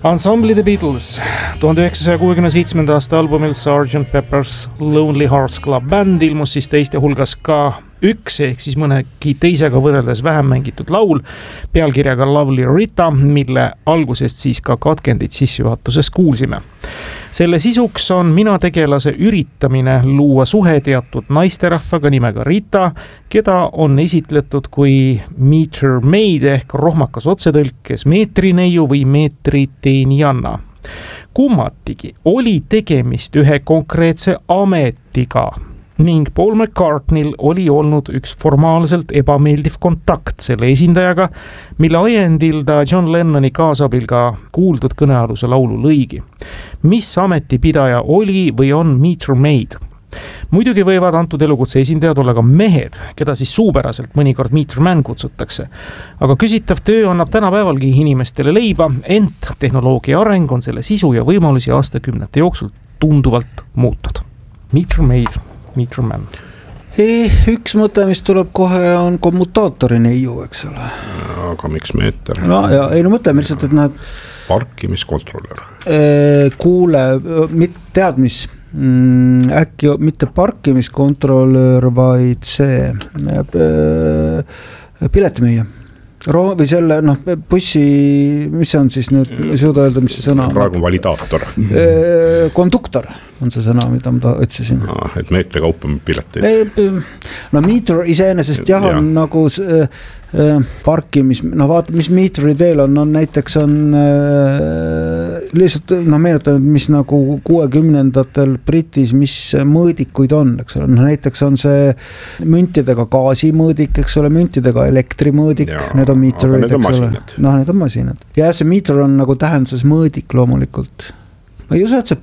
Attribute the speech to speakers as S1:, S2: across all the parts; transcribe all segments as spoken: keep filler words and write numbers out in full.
S1: Ansambli The Beatles tuhande üheksasaja kuuekümne seitsmenda aasta albumil sergeant Pepper's Lonely Hearts Club Band ilmus siis teiste hulgas ka üks ehk siis mõnegi teisega võrreldes vähem mängitud laul pealkirjaga Lovely Rita, mille algusest siis ka katkendid sissejuhatuses kuulsime. Selle sisuks on mina tegelase üritamine luua suhe teatud naisterahvaga nimega Rita, keda on esitletud kui meter maid ehk rohmakas otsetõlkes meetrineiu või meetriteenijanna. Kummatigi oli tegemist ühe konkreetse ametiga ning Paul McCartneyl oli olnud üks formaalselt ebameeldiv kontakt selle esindajaga, mille ajendil ta John Lennoni kaasabil ka kuuldud kõnealuse laulu lõigi. Mis ametipidaja oli või on meter maid? Muidugi võivad antud elukutse esindajad olla ka mehed, keda siis suupäraselt mõnikord meter man kutsutakse. Aga küsitav töö annab tänapäevalgi inimestele leiba, ent tehnoloogia areng on selle sisu ja võimalusi aastakümnete jooksul tunduvalt muutnud. Meter maid. Meter man.
S2: Ei, üks mõte, mis tuleb kohe, on kommutaatori neiu, eks ole.
S3: Aga miks meeter?
S2: No, ja, ei, no mõtleme lihtsalt, et nad...
S3: Parkimiskontrolör.
S2: Kuule, mit, tead mis, mm, äkki mitte parkimiskontrolör, vaid see piletimüüja. Ro- või selle, noh, bussi, mis see on siis nüüd, ei suuda öelda, mis see sõna on?
S3: Praegu on validaator.
S2: Konduktor on see sõna, mida ma otsisin.
S3: No, et meetri kaupa pileteid.
S2: No meter iseenesest jah on ja. Nagu äh, parkimis, no vaata, mis meterid veel on, on näiteks on äh, lihtsalt, no meenutame, mis nagu kuuekümnendatel Britis, mis mõõdikuid on, eks ole, no näiteks on see müntidega gaasimõõdik, eks ole, müntidega elektrimõõdik, ja, need on meterid, eks ole. No need on masinad. Ja see meter on nagu tähenduses mõõdik loomulikult. Ma ei usu, et see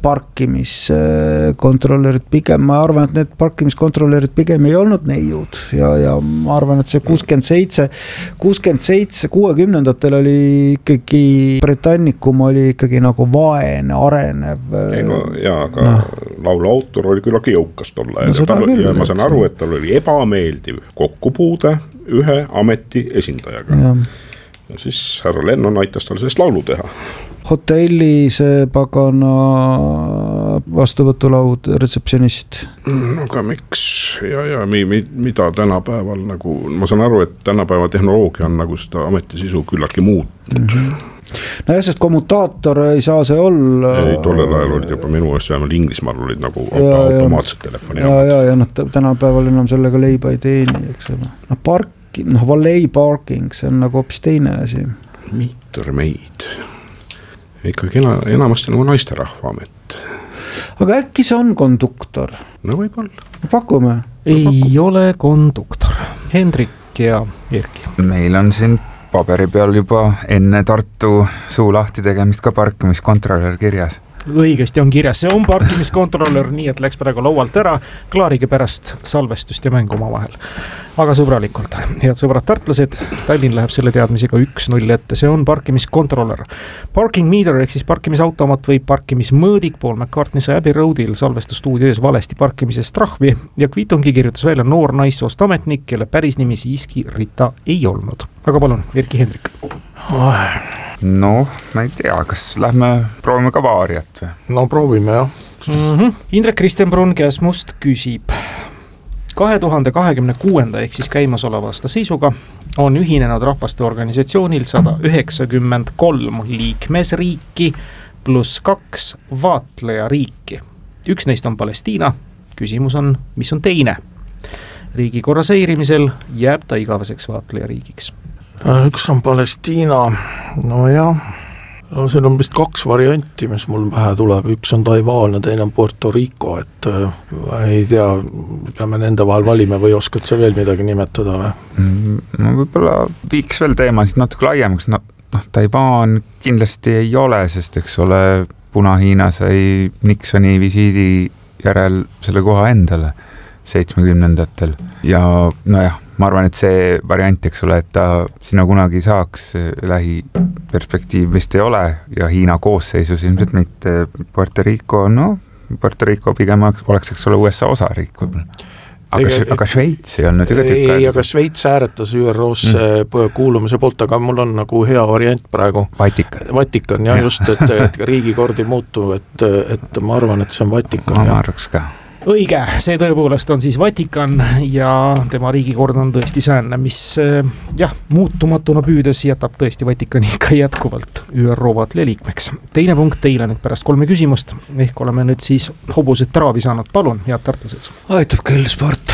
S2: parkimiskontrollerid pigem, ma arvan, et need parkimiskontrollerid pigem ei olnud neiud ja, ja ma arvan, et see kuuskümmend seitse, kuuskümmend seitse, kuuekümnendatel oli ikkagi, Britannikum oli ikkagi nagu vaene, arenev.
S3: Ei no jaa, aga no. Laulu autor oli küllagi jõukas tolle no, ja, küll, ja ma saan aru, et tal oli ebameeldiv kokkupuude ühe ameti esindajaga. Ja. Ja siis härra Lennon aitas tal sellest laulu teha.
S2: Hotelli see pagana vastuvõtulaud, retseptsionist.
S3: No aga miks? Ja, ja mi, mi, mida tänapäeval nagu, ma saan aru, et tänapäeva tehnoloogia on nagu seda ametisisu küllaki muutnud.
S2: Mm-hmm. No jah, sest kommutaator ei saa see olla.
S3: Ei, tollel ajal olid juba minu eest vähemalt Inglismaal olid nagu ja, automaatsed telefoni.
S2: Ja, ja, ja noh, tänapäeval enam sellega leiba ei teeni, eks ole. No park, noh, valet parking, see on nagu hoopis teine asi.
S3: Meter maid. Ikkagi enamasti nagu naisterahva amet.
S2: Aga äkki see on konduktor?
S3: No võib-olla.
S2: Pakume?
S1: Ei
S2: Pakume.
S1: Ole konduktor. Hendrik ja Erki.
S4: Meil on siin paberi peal juba enne Tartu suu lahti tegemist ka parkimiskontrolör kirjas.
S1: Õigesti on kirjas, see on parkimiskontrolör, nii et läks praegu laualt ära, klaarige pärast salvestust ja mängu oma vahel. Aga sõbralikult, head sõbrad tartlased, Tallinn läheb selle teadmisega üks null ette, see on parkimiskontrolör. Parking meter ehk siis parkimisautomat või parkimismõõdik, Paul McCartney sai Abbey Roadil salvestustuudios valesti parkimisest trahvi ja kvitungi kirjutas välja noor naissoost ametnik, kelle päris nimi siiski Rita ei olnud. Aga palun, Erki Hendrik.
S4: Oh. No, ma ei tea, kas lähme proovime ka vaariat või?
S5: No proovime, jah.
S1: Mm-hmm. Indrek Kristenbrun Käsmust küsib. kahe tuhande kahekümne kuuenda ehk siis käimasoleva aasta seisuga on ühinenud rahvaste organisatsioonil sada üheksakümmend kolm liikmesriiki pluss kaks vaatlejariiki. Üks neist on Palestiina. Küsimus on, mis on teine? Riigi korra seirimisel jääb ta igaveseks vaatlejariigiks.
S5: Üks on Palestiina, no jah, no siin on vist kaks varianti, mis mul pähe tuleb, üks on Taiwan ja teine on Puerto Rico, et äh, ei tea, peame nende vahel valime või oskad sa veel midagi nimetada või?
S4: No võib-olla viiks veel teemasid natuke laiemaks, no, noh, Taiwan kindlasti ei ole, sest eks ole Puna-Hiina sai Nixoni visiidi järel selle koha endale seitsmekümnendatel ja nojah, ma arvan, et see variant, eks ole, et ta sinna kunagi saaks lähiperspektiiv vist ei ole ja Hiina koosseisus ilmselt mitte Puerto Rico, no Puerto Rico pigem oleks, eks ole, U S A osariik võib-olla. aga, aga Šveits ei olnud ju ka tükk
S5: ei, aga Šveits ääretas Ü R O-sse mm. kuulumise poolt, aga mul on nagu hea variant praegu.
S4: Vatikan.
S5: Vatikan, jah, just, et, et riigikord ei muutu, et, et ma arvan, et see on Vatikan.
S4: Ma arvaks ka.
S1: Õige, see tõepoolest on siis Vatikan ja tema riigikord on tõesti säänne, mis jah, muutumatuna püüdes jätab tõesti Vatikani ka jätkuvalt Ü R O vaatle liikmeks. Teine punkt teile nüüd pärast kolme küsimust, ehk oleme nüüd siis hobused traavi saanud. Palun, head tartlased.
S2: Aitab küll sport.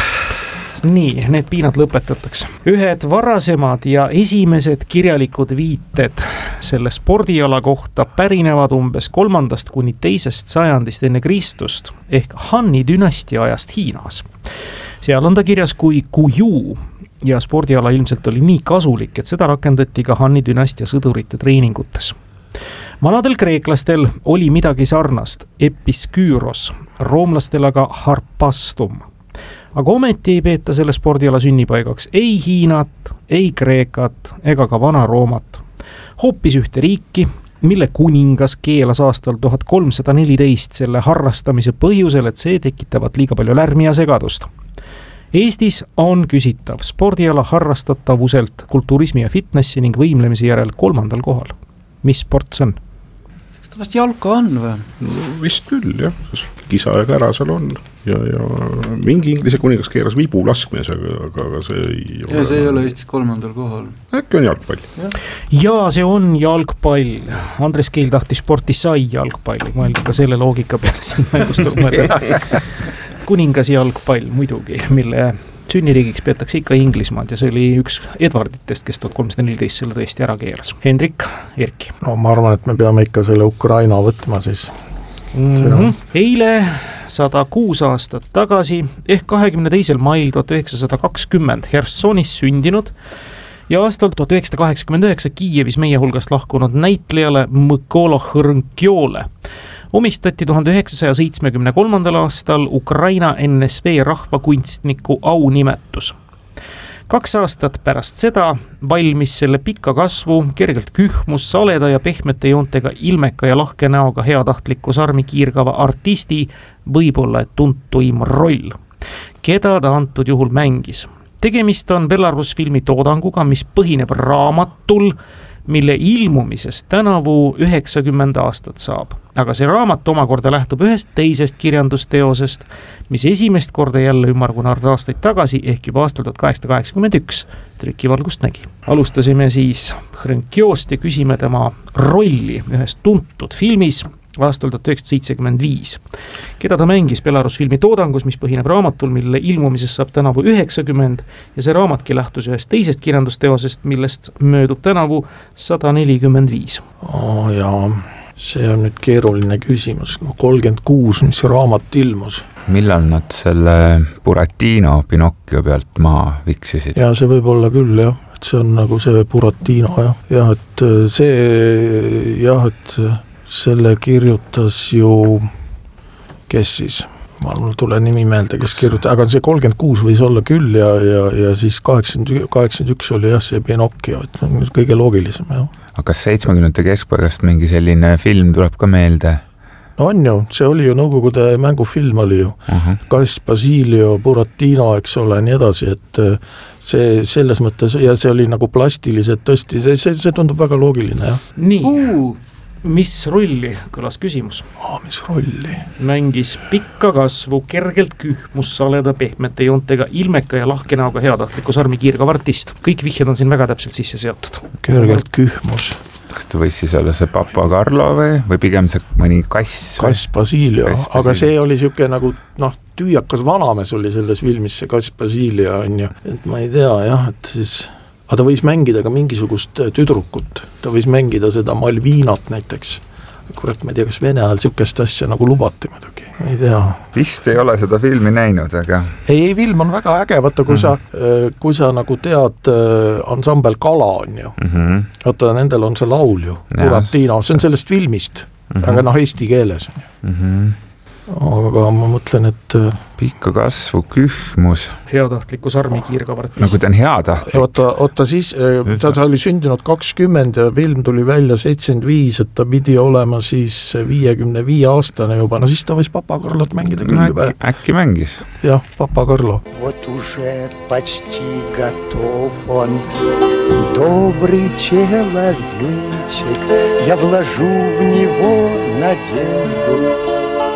S1: Nii, need piinad lõpetatakse. Ühed varasemad ja esimesed kirjalikud viited selle spordiala kohta pärinevad umbes kolmandast kuni teisest sajandist enne Kristust ehk Hanni dünastia ajast Hiinas. Seal on ta kirjas kui kuju ja spordiala ilmselt oli nii kasulik, et seda rakendati ka Hanni dünastia sõdurite treeningutes. Vanadel kreeklastel oli midagi sarnast, episküüros, roomlastel aga harpastum. Aga ometi ei peeta selle spordiala sünnipaigaks ei Hiinat, ei Kreekat ega ka Vana-Roomat. Hoopis ühte riiki, mille kuningas keelas aastal tuhat kolmsada neliteist selle harrastamise põhjusel, et see tekitavat liiga palju lärmi ja segadust. Eestis on küsitav spordiala harrastatavuselt kulturismi ja fitnessi ning võimlemise järel kolmandal kohal. Mis sport see on?
S2: Kas ta vast jalka on või?
S3: No, vist küll, jah. Kisa ja kära seal on. Ja, ja mingi inglise kuningas keeras vibu laskmees, aga, aga see ei ole...
S2: Ja see ei ole Eestis kolmandal kohal.
S3: Äkki on jalgpall.
S1: Ja, ja see on jalgpall. Andres Keel tahtis sporti sai jalgpalli. Mõelda ka selle loogika peale siin mängust mõelda. Kuningas jalgpall muidugi, mille sünniriigiks peetakse ikka Inglismaad ja see oli üks Edwarditest, kes tuhat kolmsada neliteist selle tõesti ära keeras. Hendrik, Erki.
S5: No ma arvan, et me peame ikka selle Ukraina võtma siis.
S1: Mm-hmm. Eile sada kuus aastat tagasi ehk kahekümne teisel mail tuhat üheksasada kakskümmend Hersonis sündinud ja aastal tuhat üheksasada kaheksakümmend üheksa Kiievis meie hulgast lahkunud näitlejale Mykolo Hrnkiole omistati tuhande üheksasaja seitsmekümne kolmandal aastal Ukraina N S V rahvakunstniku aunimetus. Kaks aastat pärast seda valmis selle pika kasvu, kergelt kühmus, saleda ja pehmete joontega ilmeka ja lahke näoga heatahtliku sarmi kiirgava artisti võib-olla et tuntuim roll, keda ta antud juhul mängis. Tegemist on Belarus filmi toodanguga, mis põhineb raamatul, mille ilmumisest tänavu üheksakümmend aastat saab. Aga see raamat omakorda lähtub ühest teisest kirjandusteosest, mis esimest korda jälle ümmargunard aastaid tagasi ehk juba aastal tuhat kaheksasada kaheksakümmend üks trükivalgust nägi. Alustasime siis Hrnkiost ja küsime tema rolli ühes tuntud filmis aastal tuhat üheksasada seitsekümmend viis, keda ta mängis Belarus filmi toodangus, mis põhineb raamatul, mille ilmumisest saab tänavu üheksakümmend ja see raamatki lähtus ühest teisest kirjandusteosest, millest möödub tänavu sada nelikümmend viis.
S5: Oh, jaa, see on nüüd keeruline küsimus, kolmkümmend kuus, mis raamat ilmus.
S4: Millal nad selle Buratino Pinocchio pealt maa viksisid?
S5: Ja see võib olla küll, jah, et see on nagu see Buratino, jah, ja et see, jah, et selle kirjutas ju, kes siis, ma mul tule nimi meelde, kes kirjutas, aga see kolmkümmend kuus võis olla küll ja, ja, ja siis kaheksakümmend üks oli jah see Pinocchio, et see on kõige loogilisem, jah.
S4: Aga kas seitsmekümnendate keskpaigast mingi selline film tuleb ka meelde?
S5: No on ju, see oli ju Nõukogude mängufilm oli ju, uh-huh. Kass, Basilio, Buratino, eks ole, nii edasi, et see selles mõttes, ja see oli nagu plastiliselt tõesti, see, see, see tundub väga loogiline, jah.
S1: Nii. Uh. Mis rolli, kõlas küsimus?
S5: Oh, mis rolli?
S1: Mängis pikka kasvu, kergelt kühmus, saleda pehmete joontega, ilmeka ja lahke näoga heatahtliku sarmi kiirgav artist. Kõik vihjed on siin väga täpselt sisse seotud.
S5: Kergelt kühmus.
S4: Kas ta võis siis olla see Papa Carlo või, või pigem see mõni kass?
S5: Kass Basilio, kass aga see oli siuke nagu, noh, tüüakas vanamees oli selles filmis, see Kass Basilio on ju. Et ma ei tea, jah, et siis... Aga ta võis mängida ka mingisugust tüdrukut, ta võis mängida seda Malvinat näiteks. Kurat, ma ei tea, kas Vene ajal siukest asja nagu lubati muidugi, ma ei tea.
S4: Vist ei ole seda filmi näinud, aga...
S5: Ei, ei, film on väga äge, vaata, kui, mm-hmm. sa, kui sa nagu tead ansambel Kala on ju. Mm-hmm. Vaata, nendel on see laul ju, Buratino, see on sellest filmist, mm-hmm. aga noh, eesti keeles on ju. Mm-hmm. aga ma mõtlen, et
S4: pikka kasvu kühmus.
S1: Heatahtliku sarmikiirgavartist.
S4: Nagu ta on heatahtlik.
S5: Oota, oota siis, ta, ta oli sündinud kakskümmend ja film tuli välja seitsekümmend viis, et ta pidi olema siis viiekümne viie aastane juba, no siis ta võis Papa Karlot mängida küll juba.
S4: Äkki, äkki mängis.
S5: Jah, Papa Karlo.
S6: Вот уже почти готов он, добрый человечек, я вложу в него надежду.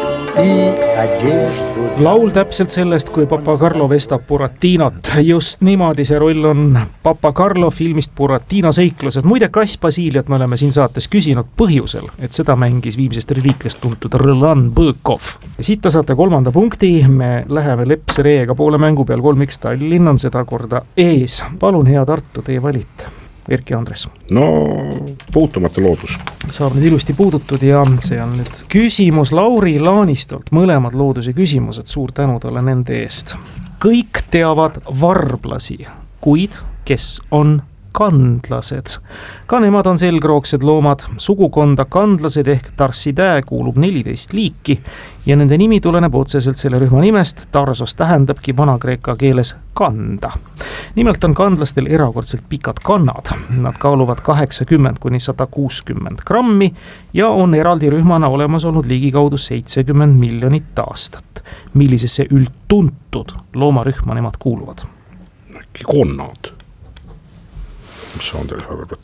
S1: Laul täpselt sellest, kui Papa Karlo vestab Buratinot. Just niimoodi see roll on Papa Karlo filmist Buratina seiklused. Muide, Kass Basiliat me oleme siin saates küsinud põhjusel, et seda mängis viimsest reliikvest tuntud Roland Bõkov. Siit ta saate kolmanda punkti. Me läheme Lepse Reega poole mängu peal. kolm-üks Tallinn on seda korda ees. Palun, hea Tartu, teie valit. Erki Andres.
S3: No puutumata loodus.
S1: Saab nüüd ilusti puudutud ja see on nüüd küsimus Lauri Laanistolt. Mõlemad looduse küsimused, suur tänu talle nende eest. Kõik teavad varblasi, kuid kes on kandlased? Ka nemad on selgroogsed loomad. Sugukonda kandlased ehk Tarsidae kuulub neliteist liiki ja nende nimi tuleneb otseselt selle rühma nimest. Tarsos tähendabki vana-kreeka keeles kanda. Nimelt on kandlastel erakordselt pikad kannad. Nad kaaluvad kaheksakümmend kuni sada kuuskümmend grammi ja on eraldi rühmana olemas olnud ligikaudu seitsekümmend miljonit aastat. Millisesse üldtuntud loomarühma nemad kuuluvad?
S3: Äkki konnad. Mis on teil arvad?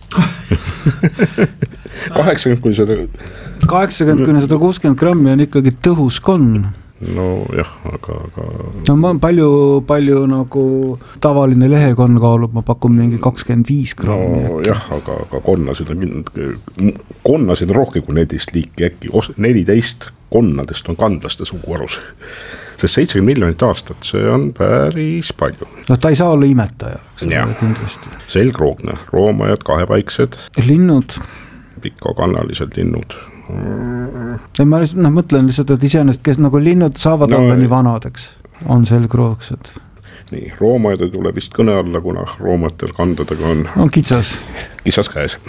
S3: kaheksakümmend kuni sada
S2: kaheksakümmend kuni sada kuuskümmend grammi on ikkagi tõhus konn.
S3: No jah, aga, aga...
S2: No ma palju, palju nagu tavaline lehekonn kaalub, ma pakun mingi kakskümmend viis grammi.
S3: No jah, aga, aga konnasid on, konnasid on rohkem kui neliteist liiki, äkki neliteist konnadest on kandlaste suguarus. Sest seitsekümmend miljonit aastat, see on päris palju.
S2: No ta ei saa olla imetaja, kindlasti.
S3: Selgroogne, roomajad, kahepaiksed.
S2: Linnud.
S3: Pikakannalised linnud.
S2: Ja ma lihtsalt, no, mõtlen lihtsalt, et iseenesest, kes nagu linnud saavad no, olla nii vanadeks, on selgroogsed.
S3: Nii, roomajad ei tule vist kõne alla, kuna roomajatel kandadega on...
S2: On kitsas.
S3: Kitsas käes.